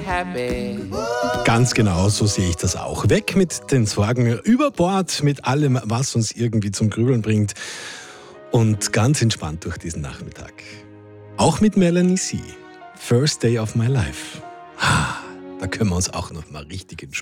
happy. Ganz genau, so sehe ich das auch. Weg mit den Sorgen, über Bord mit allem, was uns irgendwie zum Grübeln bringt. Und ganz entspannt durch diesen Nachmittag. Auch mit Melanie C. First Day of My Life. Da können wir uns auch noch mal richtig entspannen.